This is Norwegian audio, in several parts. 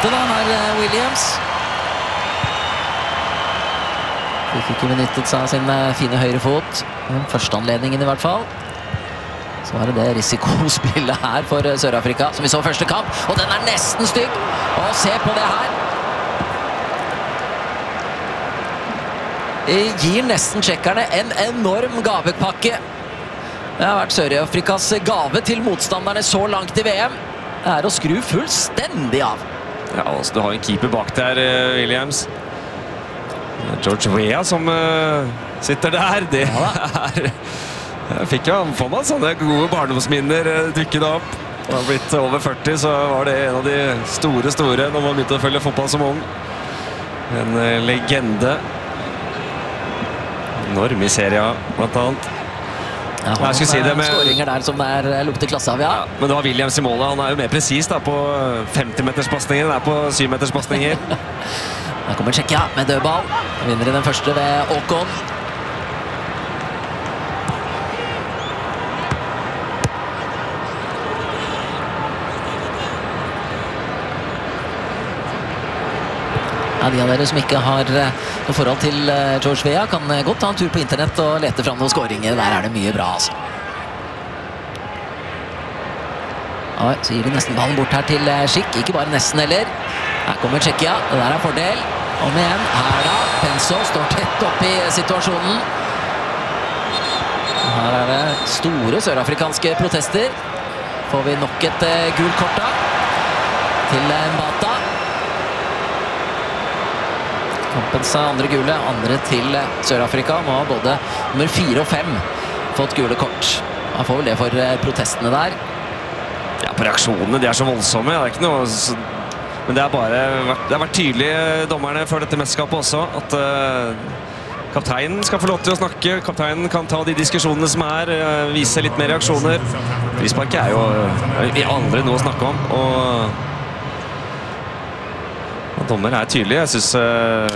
måte da, her Williams. Fikk ikke benyttet seg av sin fine høyre fot. Den første anledningen i hvert fall. Så var det risikospillet her for Sør-Afrika, som vi så første kamp. Og den nesten stygg. Og se på det her. Gir nesten tsjekkerne en enorm gavepakke. Det har vært Sør-Afrikas gave til motstanderne så langt i VM. Det å skru fullstendig av. Ja, altså, du har en keeper bak der, Williams. George Weah som sitter der. Det jeg fikk jo for meg sånne gode barndomsminner dukket opp. Da han blitt over 40, så var det en av de store når man begynte å følge fotball som ung. En legende. Enorm i serien, blant annet. Ja, jeg skulle si det med skåringer der som det lukter klasse av, ja. Men det var Williams i målet. Han jo mer presis da, på 50-meterspasninger. Det på 7-meterspasninger. Der kommer Tsjekkia med dødball. Vinner i den første ved Åkon. Ja, de av dere som ikke har noe forhold til George Weah, kan godt ta en tur på internett og lete fram noen skåringer. Der det mye bra, altså. Ja, så gir de nesten ballen bort her til Schick. Ikke bare nesten heller. Her kommer Tsjekkia. Det der fordel. Om igjen. Her da. Penso står tett opp i situasjonen. Her det store sørafrikanske protester. Får vi nok et gult kort da. Til Mbata. Kampens andre gule, andre til Sør-Afrika. Nå har både nummer 4 og 5 fått gule kort. Man får vel det for protestene der. Ja, på reaksjonene, de så voldsomme. Det ikke noe... Men det har vært tydelig, dommerne, før dette mesterskapet også, at kapteinen skal få lov til å snakke. Kapteinen kan ta de diskusjonene som vise litt mer reaksjoner. Frisparket jo vi andre noe å snakke om, og dommer tydelig. Jeg synes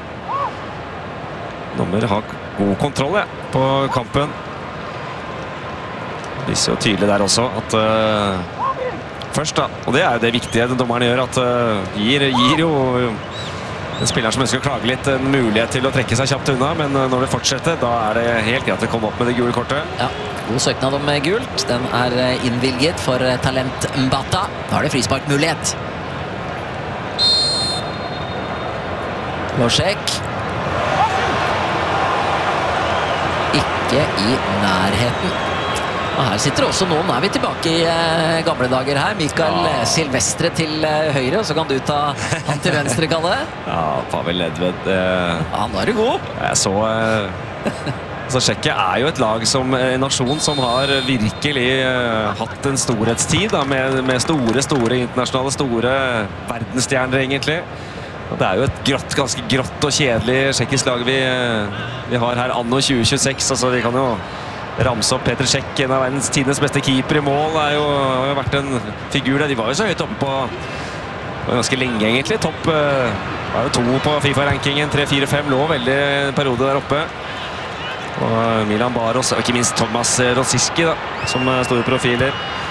dommer har god kontroll på kampen. Det viser jo tydelig der også at først da, og det jo det viktige dommerne gjør, at gir jo en spiller som ønsker å klage litt en mulighet til å trekke seg kjapt unna, men når det fortsetter, da det helt greit å komme opp med det gule kortet. Ja, god søknad om gult. Den innvilget for talent Mbata. Da det frisparkmulighet. Losek. Ikke i nærheten. Og her sitter også noen. Vi tilbake i gamle dager her. Mikael Silvestre til høyre, og så kan du ta han til venstre, Kalle. Ja, Pavel Nedved. Han var jo god. Jeg så... Så Tsjekkia jo et lag som en nasjon som har virkelig hatt en storhetstid da, med store internasjonale, store verdensstjerner egentlig. Og det jo et ganske grått og kjedelig tsjekkisk lag vi har her anno 2026. Altså, vi kan jo ramse opp Petr Cech, en av verdens tidens beste keeper i mål. Har jo vært en figur der. De var jo så høyt oppe på ganske lenge egentlig. Topp var jo 2 på FIFA-rankingen, 3, 4, 5 lå veldig en periode der oppe. Og Milan Baros, og ikke minst Thomas Rosiski da, som store profiler.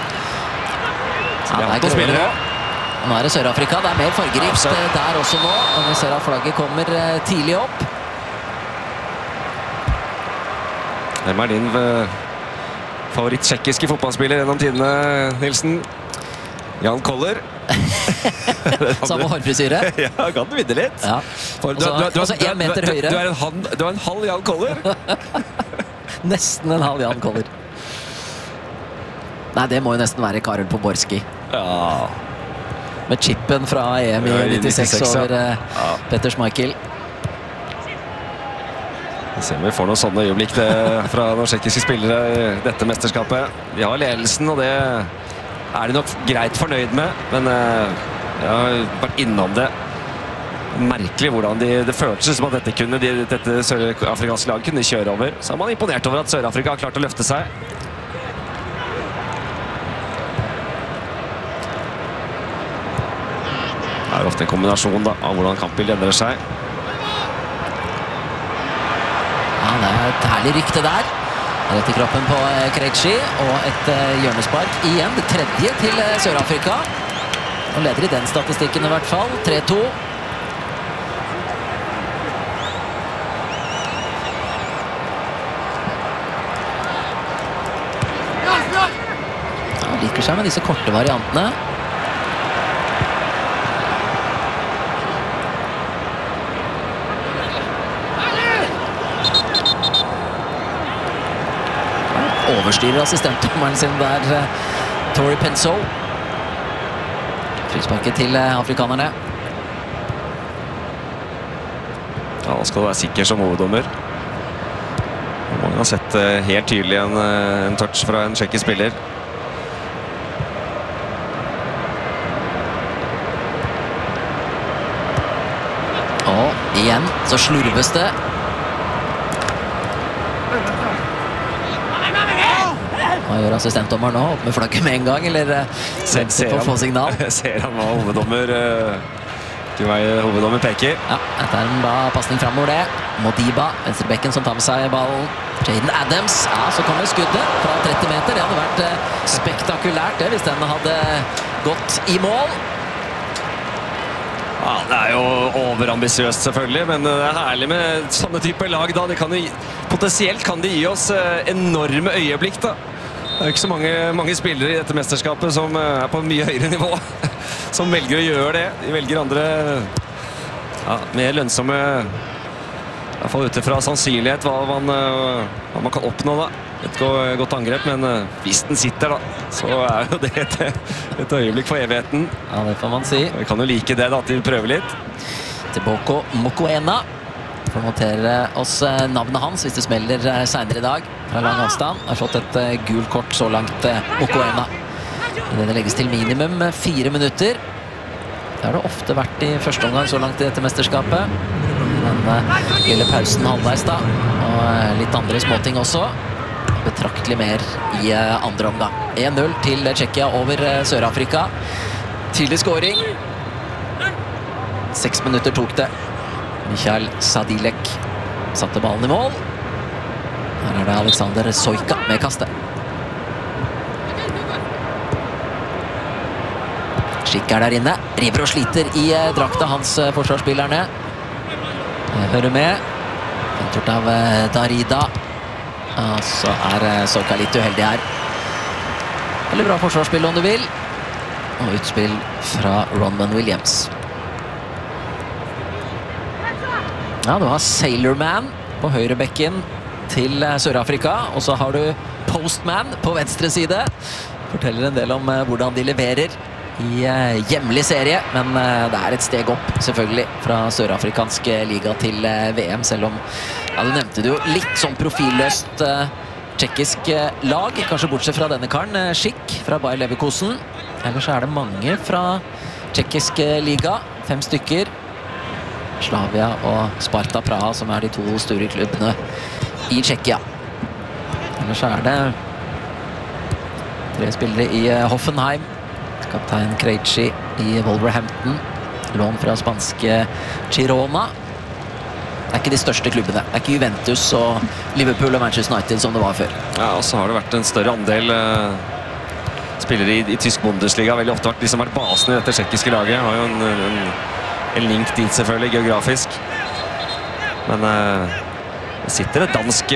Så det gode spillere. Nå det Sør-Afrika, det mer fargerikt der også nå. Og vi ser at flagget kommer tidlig opp. Hvem din favoritt-tsjekkiske fotballspiller gjennom tidene, Nilsen? Jan Koller. Samme hårfrisyre. Ja, kan du vinne litt. Ja. Altså 1 meter høyere. Du en halv Jan Koller. Nesten en halv Jan Koller. Nei, det må jo nesten være Karel Poborski. Ja. Med chippen fra EM i 96 over Peter Schmeichel. Vi ser om vi får noen sånne øyeblikk fra noen tsjekkiske spillere i dette mesterskapet. De har ledelsen, og det de nok greit fornøyd med, men jeg har vært innom det. Merkelig hvordan det føltes som at dette sørafrikanske laget kunne kjøre over. Så har man imponert over at Sør-Afrika har klart å løfte seg. Det ofte en kombinasjon da, av hvordan kampbildet endrer seg. Ja, det et herlig rykte der. Rett i kroppen på Krejci, og et hjørnespark igjen. Det tredje til Sør-Afrika. og leder i den statistikken i hvert fall. 3-2. Ja, liker seg med disse korte variantene. Overstyrer assistentdommeren sin der, Tori Penso. Frisparket til afrikanerne. Ja, da skal du være sikker som hoveddommer. Mange har sett helt tydelig en touch fra en tsjekkisk spiller. Og igjen så slurves det. Hva gjør assistentdommer nå? Opp med flagget med en gang, eller venter på å få signal? Ser han hva hoveddommer hoveddommer peker. Ja, dette er en bra passning fremover det. Modiba, venstrebekken som tar med seg ballen. Jaden Adams, ja, så kommer skuddet fra 30 meter. Det hadde vært spektakulært det, hvis den hadde gått i mål. Ja, det er jo overambisiøst selvfølgelig, men det er herlig med sånne typer lag da. Potensielt kan de gi oss enorme øyeblikk da. Det er ikke så mange spillere i dette mesterskapet som er på mye høyere nivå, som velger å gjøre det. De velger andre mer lønnsomme, i hvert fall utifra sannsynlighet, hva man kan oppnå da. Et godt angrep, men hvis den sitter da, så er jo det et øyeblikk for evigheten. Ja, det får man si. Vi kan jo like det da, at de prøver litt. Teboko Mokoena. Får notere oss navnet hans hvis det smeller senere i dag. Fra lang avstand. Har fått et gult kort så langt, Mokoena. Det legges til minimum 4 minutter. Det har det ofte vært i første omgang så langt i dette mesterskapet. Den lille pausen halvveis da. Og litt andre småting også. Betraktelig mer i andre omgang. 1-0 til Tsjekkia over Sør-Afrika. Tidlig scoring. 6 minutter tok det. Michael Sadilek satte ballen i mål. Her er det Alexander Soika med kastet. Schick er der inne. River og sliter i drakta hans forsvarsspillerne. Hører med. Entort av Darida. Så er Soika litt uheldig her. Veldig bra forsvarsspill om du vil. Og utspill fra Ronman Williams. Ja, du har Sailorman på høyre bekken til Sør-Afrika, og så har du Postman på venstre side. Forteller en del om hvordan de leverer i hjemlig serie, men det er et steg opp selvfølgelig fra sørafrikansk liga til VM, selv om, ja, du nevnte det jo, litt sånn profilløst tsjekkisk lag, kanskje bortsett fra denne karen, Schick fra Bayer Leverkusen. Ellers er det mange fra tsjekkisk liga, 5 stykker. Slavia og Sparta Praha, som er de 2 store klubbene i Tsjekkia. Ellers er det 3 spillere i Hoffenheim. Kaptein Krejci i Wolverhampton. Lån fra spanske Girona. Det er ikke de største klubbene. Det er ikke Juventus og Liverpool og Manchester United som det var før. Ja, og så har det vært en større andel spillere i tysk Bundesliga. Veldig ofte vært de som har vært basen i dette tsjekkiske laget. Har jo en link dit selvfølgelig, geografisk. Men det sitter et dansk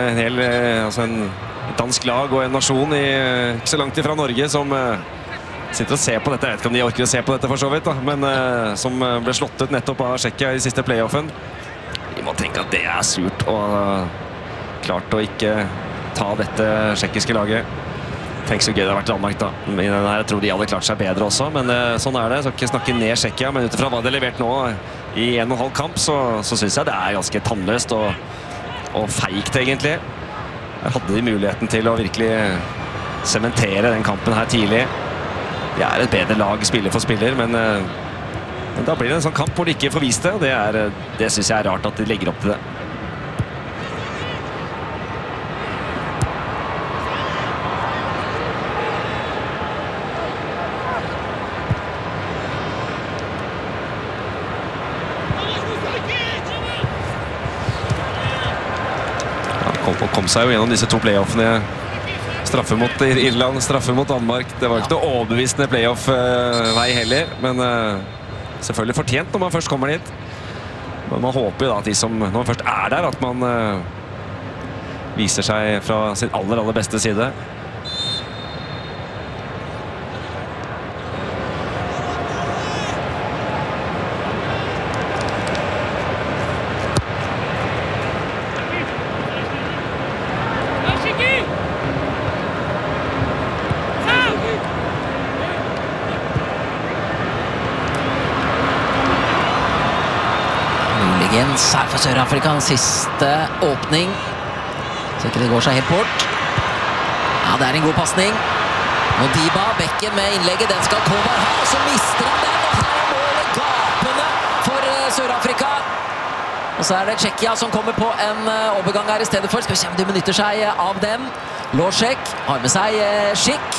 lag og en nasjon ikke så langt ifra Norge som sitter og ser på dette. Jeg vet ikke om de orker å se på dette for så vidt da, men som ble slått ut nettopp av Tsjekkia i siste playoffen. Vi må tenke at det er surt og klart å ikke ta dette tsjekkiske laget. Tenk så gøy det har vært Danmark da. Jeg tror de hadde klart seg bedre også, men sånn er det. Jeg skal ikke snakke ned Tsjekkia, men utifra hva de har levert nå i 1,5 kamp, så synes jeg det er ganske tannløst og feigt egentlig. Jeg hadde de muligheten til å virkelig sementere den kampen her tidlig. De er et bedre lag spiller for spiller, men da blir det en sånn kamp hvor de ikke får vist det, og det synes jeg er rart at de legger opp til det. Kom seg jo gjennom disse 2 playoffene Straffe mot Irland, straffe mot Danmark. Det var ikke noe overbevisende playoff-vei heller, men selvfølgelig fortjent når man først kommer dit. Men man håper jo da at når man først der, at man viser seg fra sin aller beste side. Her for Sør-Afrika, siste åpning. Så ikke det går seg helt bort. Ja, det en god passning. Modiba, bekken med innlegget, den skal Kovar ha, og så mister han den, og her målet gapende for Sør-Afrika. Og så det Tsjekkia som kommer på en overgang her i stedet for. Skal vi se om de benytter seg av den. Losek har med seg Schick.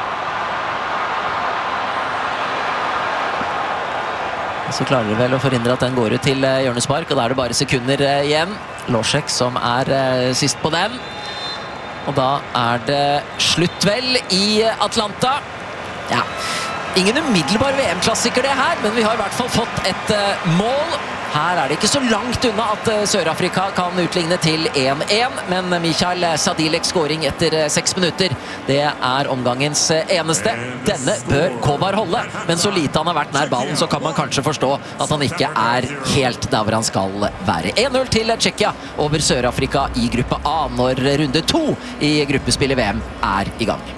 Så klarer de vel å forhindre at den går ut til hjørnespark, og da det bare sekunder igjen. Losek som sist på den. Og da det slutt vel i Atlanta. Ja, ingen umiddelbar VM-klassiker det her, men vi har i hvert fall fått et mål. Her det ikke så langt unna at Sør-Afrika kan utligne til 1-1, men Michael Sadileks scoring etter 6 minutter, det omgangens eneste. Denne bør Kovar holde, men så lite han har vært nær ballen, så kan man kanskje forstå at han ikke helt der hvor han skal være. 1-0 til Tsjekkia over Sør-Afrika i gruppe A, når runde 2 i gruppespillet VM i gang.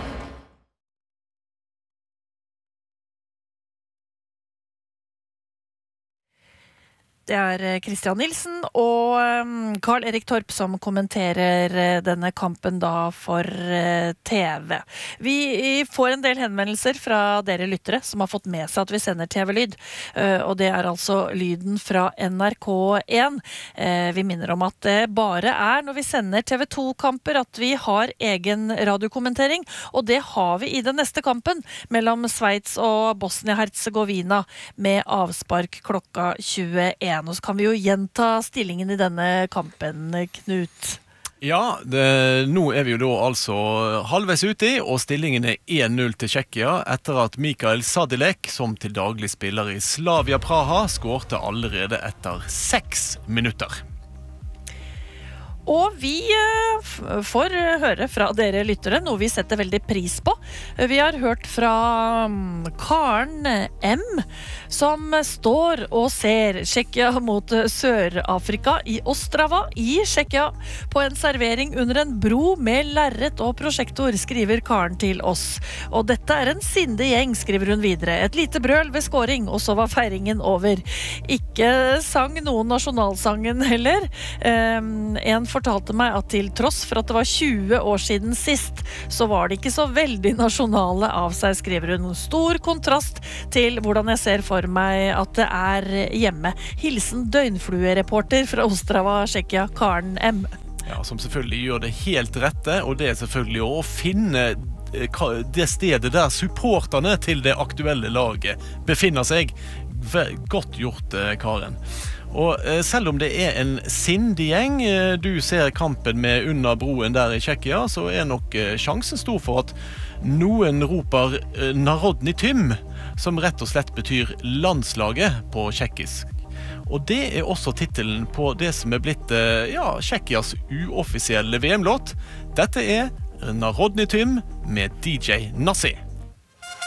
Det Christian Nilsen og Karl Erik Torp som kommenterer denne kampen da for TV. Vi får en del henvendelser fra dere lyttere som har fått med seg at vi sender TV-lyd, og det altså lyden fra NRK1. Vi minner om at det bare når vi sender TV2-kamper at vi har egen radiokommentering, og det har vi i den neste kampen mellom Sveits og Bosnia-Herzegovina med avspark klokka 21. Og så kan vi jo gjenta stillingen i denne kampen, Knut. Ja, nå vi jo da altså halvveis ute i, og stillingen 1-0 til Tsjekkia etter at Michael Sadilek, som til daglig spiller i Slavia Praha, skårte allerede etter 6 minutter. Og vi får høre fra dere lyttere, noe vi setter veldig pris på. Vi har hørt fra Karen M, som står og ser Tsjekkia mot Sør-Afrika i Ostrava i Tsjekkia på en servering under en bro med lerret og prosjektor, skriver Karen til oss. Og dette en sindig gjeng, skriver hun videre. Et lite brøl ved scoring, og så var feiringen over. Ikke sang noen nasjonalsangen heller. En fortalte meg at til tross for at det var 20 år siden sist, så var det ikke så veldig nasjonale av seg, skriver hun. Stor kontrast til hvordan jeg ser for meg at det hjemme. Hilsen døgnfluereporter fra Ostrava, Tsjekkia, Karen M. Ja, som selvfølgelig gjør det helt rette, og det selvfølgelig å finne det stedet der supporterne til det aktuelle laget befinner seg. Godt gjort, Karen. Og selv om det en sindig gjeng du ser kampen med under broen der i Tsjekkia, så nok sjansen stor for at noen roper Narodny Tym, som rett og slett betyr landslaget på tsjekkisk. Og det også titelen på det som blitt Tsjekkias uoffisielle VM-låt. Dette Narodny Tym med DJ Nassi.